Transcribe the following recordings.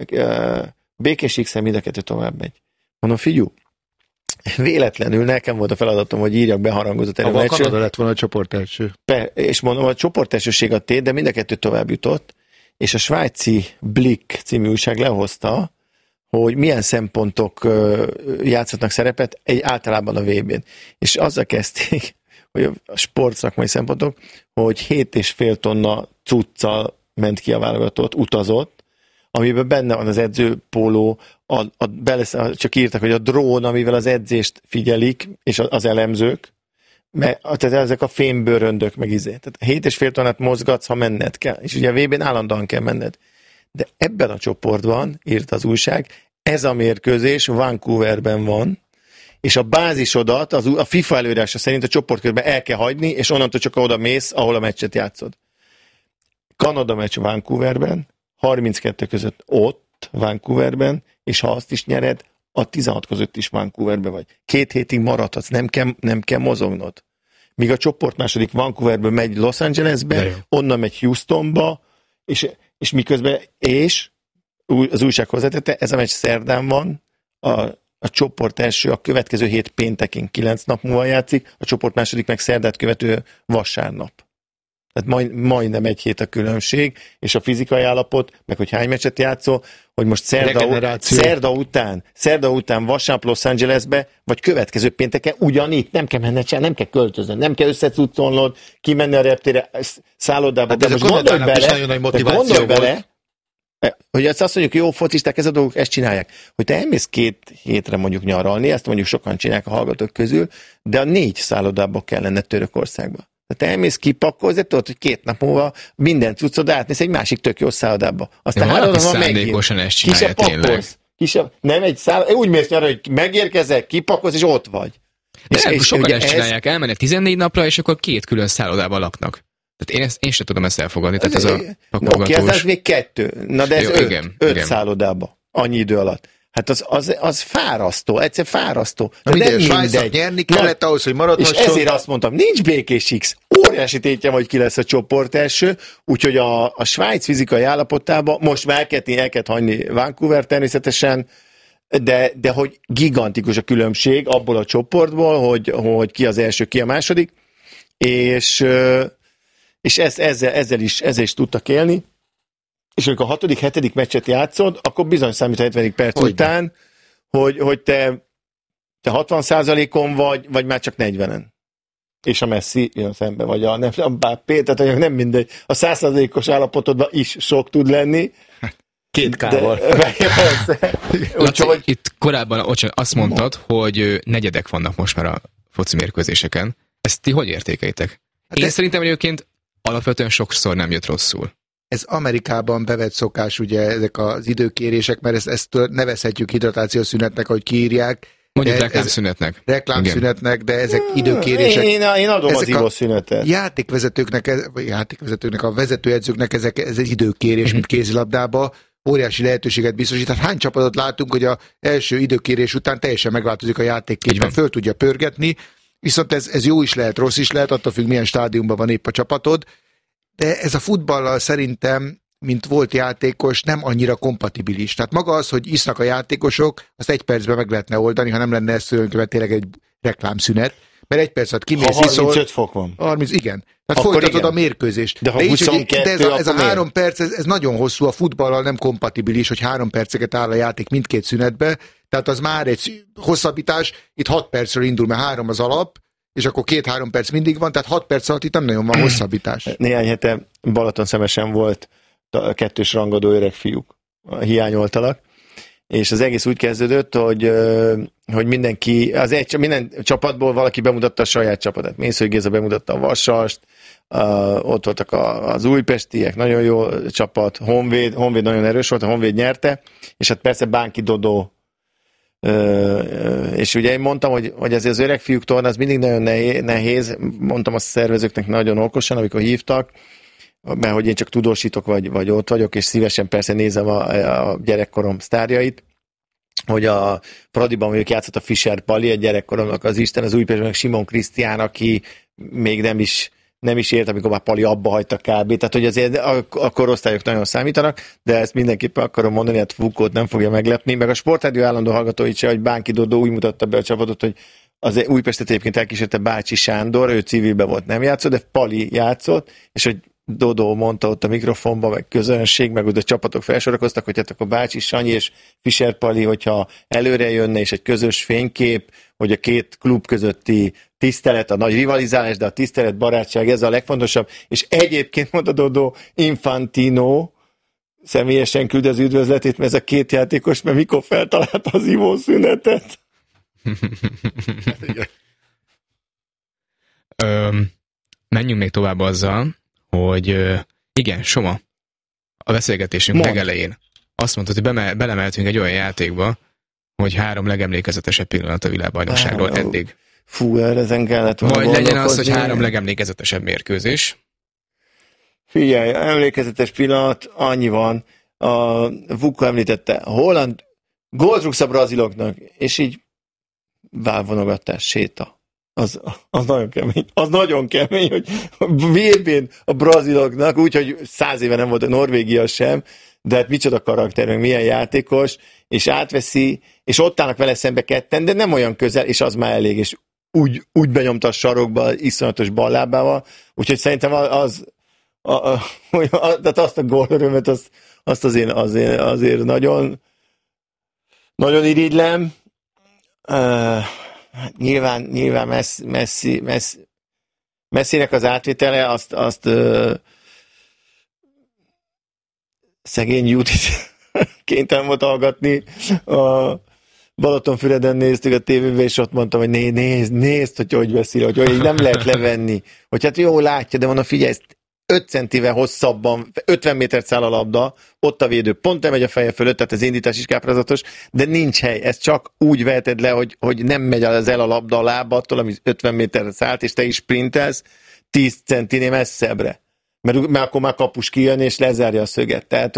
Békés X-en mind a kettő tovább megy. Mondom, figyú, véletlenül nekem volt a feladatom, hogy írjak beharangozott erre. A Kanada lett volna a csoport első. És mondom, a csoport elsőség a tét, de mind a kettő tovább jutott, és a svájci Blick című újság lehozta, hogy milyen szempontok játszhatnak szerepet általában a VB-n. És azzal kezdték, hogy a sportszakmai szempontok, hogy 7,5 tonna cuccal ment ki a válogatott, utazott, amiben benne van az edzőpóló, csak írtak, hogy a drón, amivel az edzést figyelik, és az elemzők, tehát ezek a fémbőröndök meg izé. Tehát 7,5 tonnát mozgatsz, ha menned kell. És ugye a VB-n állandóan kell menned. De ebben a csoportban, írt az újság, ez a mérkőzés Vancouverben van, és a bázisodat a FIFA előírása szerint a csoportkörben el kell hagyni, és onnantól csak oda mész, ahol a meccset játszod. Kanada meccs Vancouverben, 32 között ott, Vancouverben, és ha azt is nyered, a 16 között is Vancouverben vagy. 2 hétig maradhatsz, nem kell mozognod. Míg a csoport második Vancouverből megy Los Angelesbe, onnan megy Houstonba, és miközben, az újság hozzátette, ez a meccs szerdán van, a csoport első a következő hét péntekén 9 nap múlva játszik, a csoport második meg szerdát követő vasárnap. Tehát majdnem egy hét a különbség, és a fizikai állapot, meg hogy hány meccset játszol, hogy most szerda után vasárnap Los Angelesbe, vagy következő pénteken ugyanitt, nem kell menned sem, nem kell költöznöd, nem kell összecuccolnod, kimenni a reptére, szállodába. De most gondolj bele, hogy azt mondjuk, jó focisták, ez a dolgok, ezt csinálják. Hogy te elmész 2 hétre mondjuk nyaralni, ezt mondjuk sokan csinálják a hallgatók közül, de a 4 szállodába kell lenned Törökországba. Tehát elmész, kipakkolsz, de tudod, hogy 2 nap múlva minden cuccod átmész egy másik tök jó szállodába. Aztán 3 nap szándékosan ezt csinálja tényleg. Nem egy szálloda, úgy mész nyarra, hogy megérkezel, kipakkolsz, és ott vagy. És sokan ezt csinálják, elmennek 14 napra, és akkor 2 külön szállodában laknak. Tehát én sem tudom ezt elfogadni. Tehát ez a pakolgatós... ez még 2. Na de ez 5 szállodába. Annyi idő alatt. Hát az fárasztó, egyszer fárasztó. Na minden, Svájcnak nyerni kellett ahhoz, hogy maradhasson. És ezért azt mondtam, nincs Békés X. Óriási tétje, hogy ki lesz a csoport első, úgyhogy a Svájc fizikai állapotában most már el kell hagyni Vancouver természetesen, de hogy gigantikus a különbség abból a csoportból, hogy ki az első, ki a második, és ezzel is tudtak élni. És amikor a 6.-7. meccset játszod, akkor bizony számít a 70. perc után, hogy te 60%-on vagy már csak 40-en. És a Messi jön szembe, vagy a Mbappé, tehát nem mindegy. A 100%-os állapotodban is sok tud lenni. 2K-val. Laci, itt korábban azt mondtad, hogy negyedek vannak most már a foci mérkőzéseken. Ezt ti hogy értékelitek? Én szerintem egyébként alapvetően sokszor nem jött rosszul. Ez Amerikában bevett szokás, ugye ezek az időkérések, mert ezt nevezhetjük hidratációszünetnek, ahogy kiírják. Mondjuk reklámszünetnek. Reklámszünetnek, de ezek időkérések. Én adom az ivószünetet. Játékvezetőknek, a vezetőedzőknek ez egy időkérés, mint kézilabdába, óriási lehetőséget biztosít. Tehát hány csapatot látunk, hogy az első időkérés után teljesen megváltozik a játékkép, föl tudja pörgetni, viszont ez jó is lehet, rossz is lehet, attól függ, milyen stádiumban van épp a csapatod. De ez a futballal szerintem, mint volt játékos, nem annyira kompatibilis. Tehát maga az, hogy isznak a játékosok, azt 1 percben meg lehetne oldani, ha nem lenne ez tényleg egy reklámszünet. Mert 1 perc alatt kimész, iszol... 35 fok van. 30, igen. Tehát akkor folytatod a mérkőzést. De ha 22, de ez a 3 perc, ez nagyon hosszú, a futballal nem kompatibilis, hogy 3 perceket áll a játék mindkét szünetbe. Tehát az már egy hosszabbítás. Itt 6 percről indul, mert 3 az alap, és akkor 2-3 perc mindig van, tehát 6 perc alatt itt nem nagyon van hosszabbítás. Néhány hete Balatonszemesen volt 2 rangadó öreg fiúk, hiányoltalak, és az egész úgy kezdődött, hogy mindenki, minden csapatból valaki bemutatta a saját csapatát. Mészői Géza bemutatta a Vasast, ott voltak az újpestiek, nagyon jó csapat, Honvéd nagyon erős volt, a Honvéd nyerte, és hát persze Bánki Dodó. És ugye én mondtam, hogy az öreg fiúk torna az mindig nagyon nehéz, mondtam a szervezőknek nagyon okosan, amikor hívtak, mert hogy én csak tudósítok, vagy ott vagyok, és szívesen persze nézem a gyerekkorom sztárjait, hogy a Pradiban mondjuk játszott a Fischer Pali, a gyerekkoromnak az Isten, az Újpestben Simon Krisztián, aki még nem is ért, amikor már Pali abba hagyta kb. Tehát, hogy azért a korosztályok nagyon számítanak, de ezt mindenképpen akarom mondani, hát Fukót nem fogja meglepni, meg a Sportrádió állandó hallgatóit se, hogy Bánki Dodó úgy mutatta be a csapatot, hogy az Újpestet egyébként elkísérte Bácsi Sándor, ő civilben volt, nem játszott, de Pali játszott, és hogy Dodó mondta ott a mikrofonban, meg közönség, meg ott a csapatok felsorakoztak, hogy hát akkor Bácsi Sanyi és Fischer Pali, hogyha előre jönne, és egy közös fénykép, hogy a két klub közötti tisztelet, a nagy rivalizálás, de a tisztelet, barátság, ez a legfontosabb. És egyébként mondta Dodó, Infantino személyesen küld az üdvözletét, mert ez a két játékos, mert mikor feltalálta az ivószünetet. Menjünk még tovább azzal, hogy igen, Soma, a beszélgetésünk legelején azt mondtad, hogy belemeltünk egy olyan játékba, hogy 3 legemlékezetesebb pillanat a világbajnokságról eddig. Fú, ezen kellett volna majd legyen az, hogy 3 legemlékezetesebb mérkőzés. Figyelj, emlékezetes pillanat, annyi van. A Vuka említette, Holland gólt rúgsz a braziloknak, és így válvonogatás, séta. Az nagyon kemény. Az nagyon kemény, hogy VB-n a braziloknak, úgyhogy 100 éve nem volt a Norvégia sem, de hát micsoda karakter, meg milyen játékos, és átveszi, és ott állnak vele szembe ketten, de nem olyan közel, és az már elég, és úgy benyomta a sarokba, iszonyatos ballábával, úgyhogy szerintem tehát azt a gólörömet, azt azért nagyon irigylem. Nyilván Messinek az átvétele, azt szegény Judit kénytelen volt hallgatni. A Balatonfüreden néztük a tévébe, és ott mondtam, hogy nézd, hogy veszi, hogy nem lehet levenni. Hogy hát jó, látja, de mondom, figyelj, 5 centivel hosszabban, 50 métert száll a labda, ott a védő pont nem megy a feje fölött, tehát az indítás is káprázatos, de nincs hely, ezt csak úgy veheted le, hogy nem megy az el a labda a lábattól, ami 50 méterre szállt, és te is sprintelsz 10 centinél messzebbre. Mert akkor már kapus kijön, és lezárja a szöget. Tehát,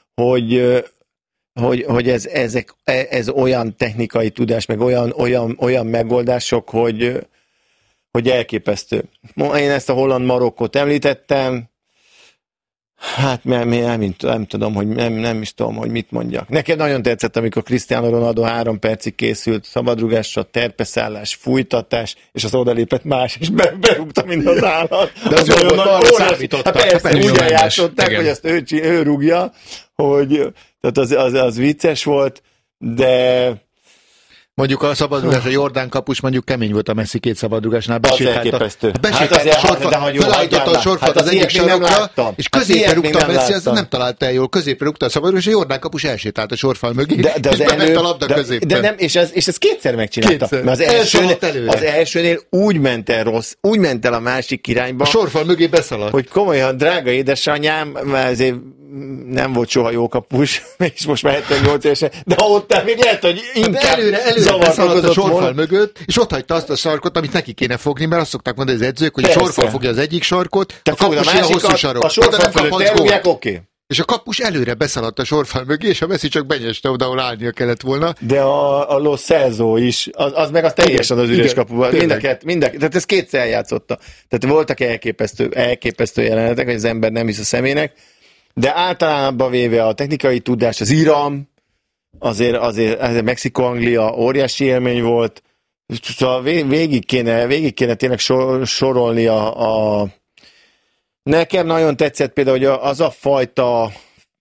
hogy ez olyan technikai tudás, meg olyan megoldások, hogy elképesztő. Én ezt a Holland-Marokkót említettem, hát nem tudom, hogy nem is tudom, hogy mit mondjak. Nekem nagyon tetszett, amikor Cristiano Ronaldo 3 percig készült, szabadrugásra, terpeszállás, fújtatás, és az odalépett más, és berúgta, mint az állat. De az jó volt, arra számítottak. Hát persze, úgy játszották, hogy ezt ő rúgja, hogy tehát az vicces volt, de mondjuk a szabadrugás, a Jordán kapus mondjuk kemény volt a Messi 2 szabadrugásnál. Elképesztő. Felállította a sorfat az egyik sarokra, és középre rúgta a Messi, az nem találta el jól. Középre rúgta a szabadrugás, és a Jordán kapus elsétált a sorfal mögé, és bement a labda középre. De nem, és ez kétszer megcsinálta. Mert az elsőnél úgy ment el a másik irányba. A sorfal mögé beszaladt. Hogy komolyan, drága édesanyám, mert azért nem volt soha jó kapus, és most már 78 évesen, de ott még lehet, hogy inkább előre beszaladt a sorfal mögött, és ott hagyta azt a sarkot, amit neki kéne fogni, mert azt szokták mondani az edzők, hogy a sorfal fogja az egyik sarkot, a kapus a hosszú sarok. A sorfal fölött elrúgják, oké. És a kapus előre beszaladt a sorfal mögé, és a Messi csak benyeste oda, ahol állnia kellett volna. De a Lo Celso is, az meg az teljesen az üres kapuban. Tehát ez kétszer eljátszotta. Tehát voltak elképesztő jelenetek, hogy az ember nem hisz a szemének, de általában véve a technikai tudás, az iram, azért Mexikó-Anglia óriási élmény volt. Szóval végig kéne tényleg sorolni a nekem nagyon tetszett például, hogy az a fajta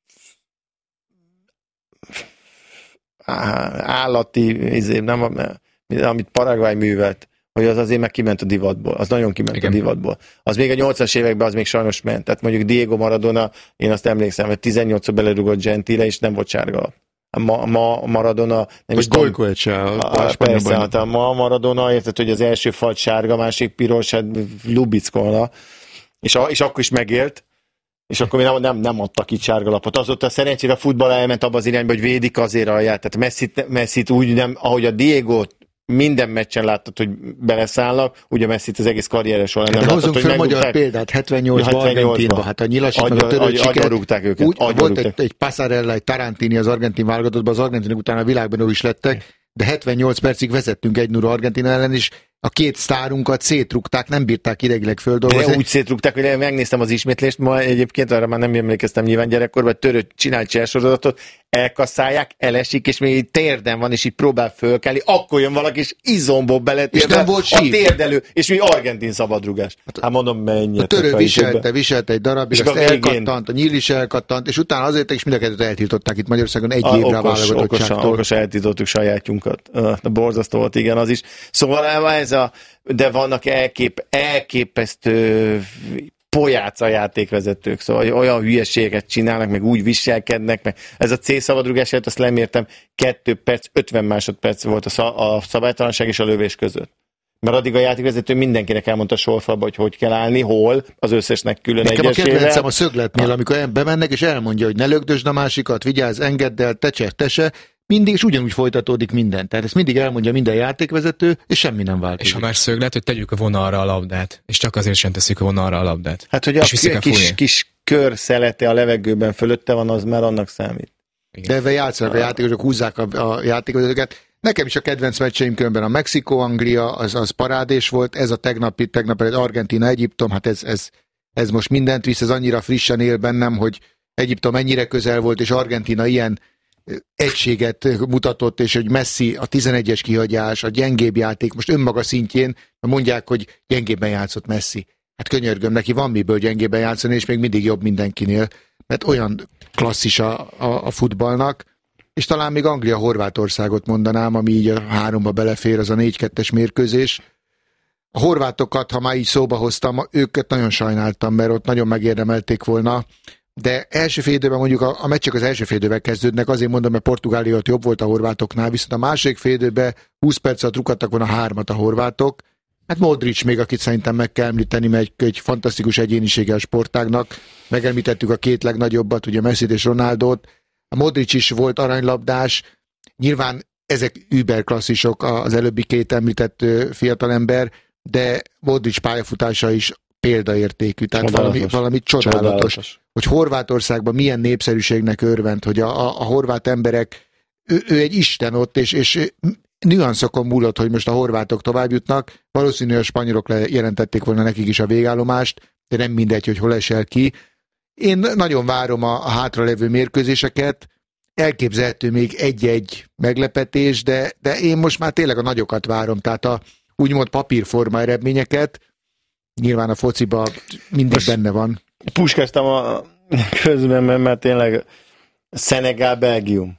állati, amit Paraguay művelt, hogy az azért meg kiment a divatból. Az nagyon kiment igen. A divatból. Az még a 80-as években az még sajnos ment. Tehát mondjuk Diego Maradona, én azt emlékszem, hogy 18-szor belerúgott Gentile, és nem volt sárga. Ma Maradona... Nem is Gojkovic se. Persze, hát ma Maradona, érted, hogy az első falt sárga, másik piros, hát lubickolna. És akkor is megélt, és akkor nem adtak itt sárgalapot. Azóta szerencsére a futball elment abba az irányba, hogy védik azért alját. Tehát Messit úgy nem, ahogy a Diego-t minden meccsen láttad, hogy beleszállnak, ugye Messit az egész karrierre során nem láttad, hogy megrúgták. Magyar példát, 78-ban Argentinban, hát a nyilasít meg a törőcsiket. Agyorúgták őket. Volt egy Passarella, egy Tarantini az argentin válogatottban, az argentinok utána a világban is lettek, de 78 percig vezettünk 1-0 Argentina ellen, és a két sztárunkat szétrugták, nem bírták idegileg földolgozni. De úgy szétrugták, hogy megnéztem az ismétlést, ma egyébként arra már nem emlékeztem nyilván gyerekkorban, csinál csersorozatot, elkasszálják, elesik, és még így térden van, és így próbál fölkelni, akkor jön valaki, és izomból beletérve a térdelő, és mi argentin szabadrugás. Hát mondom, mennyit. A törő viselte egy darabig, azt elkattant, a nyíl is elkattant, és utána azért is mind a kettőt eltiltották itt Magyarországon egy évre a válogatottságtól. Okos eltiltottuk sajátjunkat. Borzasztó volt, igen, az is. Szóval ez de vannak elképesztő pojáca játékvezetők, szóval olyan hülyeséget csinálnak, meg úgy viselkednek, meg ez a C szabadrugás előtt, azt lemértem, 2 perc, 50 másodperc volt a szabálytalanság és a lövés között. Mert addig a játékvezető mindenkinek elmondta sorfalba, hogy kell állni, hol, az összesnek külön egyesével. Nekem a kedvencem a szögletnél, amikor bemennek, és elmondja, hogy ne lögdösd a másikat, vigyázz, engedd el, te se, mindig, és ugyanúgy folytatódik minden. Tehát ezt mindig elmondja minden játékvezető, és semmi nem változik. És ha már szöglet, hogy tegyük a vonalra a labdát, és csak azért sem teszik a vonalra a labdát. Hát, hogy a kis kör szelete a levegőben fölötte van, az már annak számít. Igen. De ebben játszanak a játékosok, húzzák a játékosokat. Nekem is a kedvenc meccseim különben a Mexikó-Anglia, az parádés volt, ez a tegnapi Argentína-Egyiptom, hát ez most mindent visz, ez annyira frissen él bennem, hogy Egyiptom ennyire közel volt, és Argentína ilyen egységet mutatott, és hogy Messi a 11-es kihagyás, a gyengébb játék, most önmaga szintjén mondják, hogy gyengébben játszott Messi. Hát könyörgöm, neki van miből gyengébben játszani, és még mindig jobb mindenkinél, mert olyan klasszis a futballnak, és talán még Anglia-Horvátországot mondanám, ami így a 3-ba belefér, az a 4-2-es mérkőzés. A horvátokat, ha már így szóba hoztam, őket nagyon sajnáltam, mert ott nagyon megérdemelték volna, de első fél időben mondjuk a meccsek az első fél időben kezdődnek, azért mondom, mert Portugália ott jobb volt a horvátoknál, viszont a második fél időben 20 perc alatt rukadtak volna 3 a horvátok. Hát Modric még, akit szerintem meg kell említeni, mert egy fantasztikus egyénisége a sportágnak. Megemlítettük a 2 legnagyobbat, ugye Messit és Ronaldót. A Modric is volt aranylabdás. Nyilván ezek überklasszisok az előbbi 2 említett fiatalember, de Modric pályafutása is példaértékű, tehát valami csodálatos. Hogy Horvátországban milyen népszerűségnek örvend, hogy a horvát emberek, ő egy isten ott, és nüanszokon múlott, hogy most a horvátok tovább jutnak, valószínű a spanyolok jelentették volna nekik is a végállomást, de nem mindegy, hogy hol esel ki. Én nagyon várom a hátralevő mérkőzéseket, elképzelhető még egy-egy meglepetés, de én most már tényleg a nagyokat várom, tehát a úgymond papírforma eredményeket, nyilván a fociban mindig most benne van. Puskáztam közben, mert tényleg Szenegál-Belgium.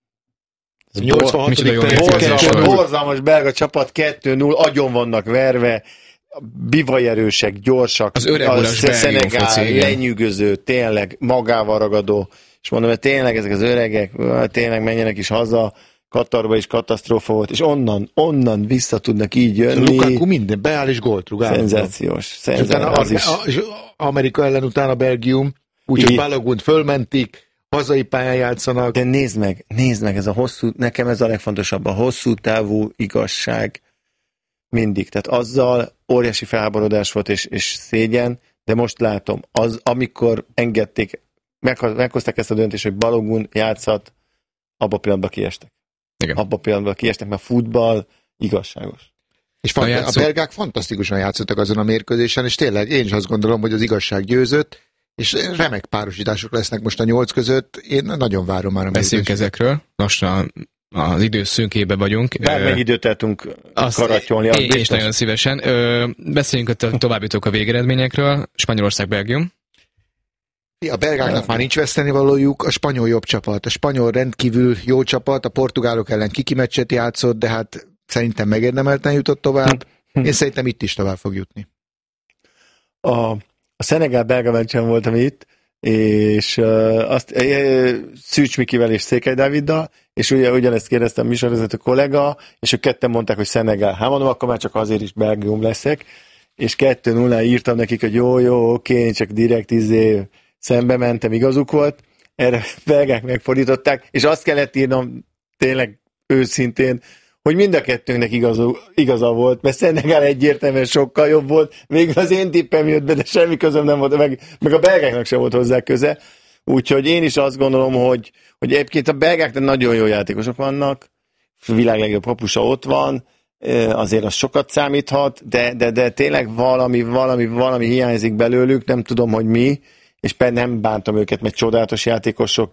86. Borzalmas belga csapat, 2-0, agyon vannak verve, bivajerősek, gyorsak, az öreg Szenegál, lenyűgöző, tényleg magával ragadó, és mondom, hogy tényleg ezek az öregek, tényleg menjenek is haza, Katarba is katasztrófa volt, és onnan vissza tudnak így jönni. Lukaku minden, beáll és gólt rúg. Szenzációs. Amerika ellen utána Belgium, úgyhogy Balogund fölmentik, hazai pályán játszanak. De nézd meg, ez a hosszú, nekem ez a legfontosabb, a hosszú távú igazság mindig. Tehát azzal óriási felháborodás volt és szégyen, de most látom, amikor engedték, meghozták ezt a döntést, hogy Balogun játszhat, abba a pillanatban kiestek. Igen. Abba a pillanatban kiestek, mert futball igazságos. És a belgák fantasztikusan játszottak azon a mérkőzésen, és tényleg én is azt gondolom, hogy az igazság győzött, és remek párosítások lesznek most a 8 között. Én nagyon várom már a beszéljünk ezekről. Most az idő szűnkébe vagyunk. Bármennyi időt eltünk karatyolni. Én is nagyon szívesen. Beszéljünk a továbbjutók a végeredményekről. Spanyolország, Belgium. A belgáknak már nincs vesztenivalójuk, a spanyol jobb csapat. A spanyol rendkívül jó csapat, a portugálok ellen kiki meccset játszott, de hát szerintem megérdemelten jutott tovább. Én szerintem itt is tovább fog jutni. A Szenegál-belga meccsen voltam itt, és Szűcs Mikivel és Székely Dáviddal, és ugyanezt kérdeztem műsorvezető kollega, és ők ketten mondták, hogy Szenegál. Hát mondom, akkor már csak azért is Belgium leszek, és 2-0-nál írtam nekik, hogy jó, oké, csak direkt szembe mentem, igazuk volt, erre belgák megfordították, és azt kellett írnom tényleg őszintén, hogy mind a kettőnknek igaza volt, mert Szenegál egyértelműen sokkal jobb volt, végül az én tippem jött be, de semmi közöm nem volt, meg a belgáknak sem volt hozzá köze, úgyhogy én is azt gondolom, hogy egyébként a belgáknak nagyon jó játékosok vannak, világ legjobb kapusa ott van, azért az sokat számíthat, de tényleg valami hiányzik belőlük, nem tudom, hogy mi, és nem bántam őket, mert csodálatos játékosok,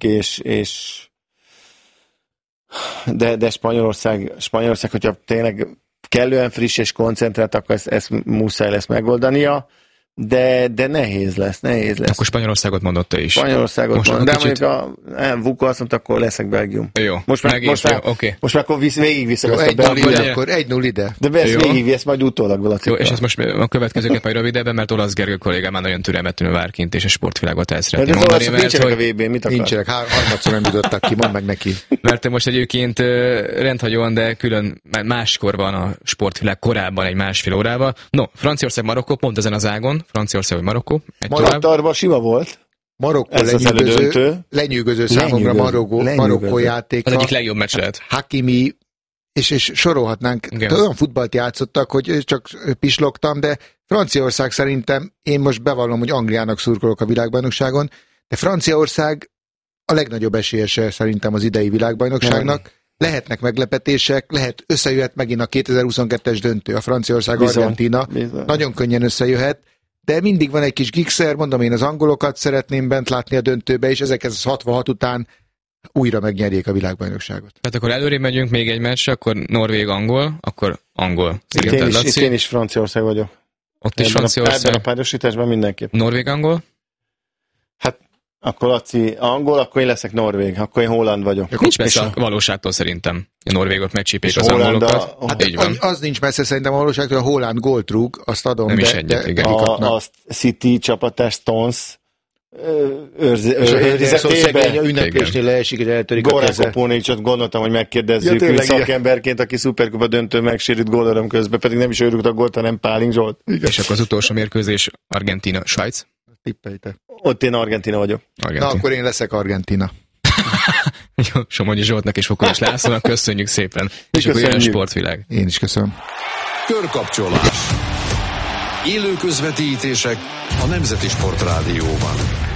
de Spanyolország, hogyha tényleg kellően friss és koncentrált, akkor ezt muszáj lesz megoldania, de nehéz lesz. Akkor Spanyolországot mondotta is. Spanyolországot mondott, de mondjuk a Vuko azt mondta, akkor leszek Belgium. Jó. Most már akkor végigviszem ezt a Belgium. Akkor 1-0 ide. De ezt végigvisz majd utólag Valacikkal. Jó, és ezt most a következőket majd rövidebben, mert Olasz Gergő kollégám már nagyon türelmetlenül vár kint, és a sportvilágot el szeretném mondani. Nincsenek a VB-n, mit akar? Nincsenek, harmadszor nem jutottak ki, mondd meg neki. Mert most egyébként rendhagyóan, de külön máskor van a sportvilág, korábban egy másfél órával. No, Franciaország, Marokkó, pont ezen az ágon. Franciaország vagy Marokkó. Marokkóban sima volt. Marokkó lenyűgöző számomra Marokkó játék. Az egyik legjobb meccs lehet. Hakimi, és sorolhatnánk. Olyan futballt játszottak, hogy csak pislogtam, de Franciaország szerintem, én most bevallom, hogy Angliának szurkolok a világbajnokságon, de Franciaország a legnagyobb esélyese szerintem az idei világbajnokságnak. Lehetnek meglepetések, összejöhet megint a 2022-es döntő, a Franciaország-Argentína. Nagyon könnyen összejöhet, de mindig van egy kis gigszer, mondom, én az angolokat szeretném bent látni a döntőbe, és 1966 után újra megnyerjék a világbajnokságot. Tehát akkor előrébb megyünk még egy meccs, akkor Norvég-angol, akkor angol. Itt én is Franciaország vagyok. Ott is Franciaország. Ebben a párosításban mindenképp. Norvég-angol? Hát akkor Laci angol, akkor én leszek norvég, akkor én holland vagyok. Nincs messze a valóságtól szerintem. A norvégok megcsípék az angolokat. Az nincs messze szerintem a valóságtól, a holland gólt rúg, azt adom. Nem is egyet, igen. A City csapatás Stones őrzetében. A ünneplésnél leesik, és eltörik a keze. Górakopónécsot gondoltam, hogy megkérdezzük szakemberként, aki szuperkupa döntő megsérült gólöröm közben, pedig nem is ő rúgta a gólt, hanem Pálink Zsolt. És akkor az utolsó mérkőzés Argentína-Svájc. Tippeljetek. Ott én Argentína vagyok. Na, akkor én leszek Argentína. Jó, Somogyi Zsoltnak és Fokolyos Lászlónak köszönjük szépen. És akkor jön a sportvilág. Én is köszönöm. Körkapcsolás. Élő közvetítések a Nemzeti Sportrádióban.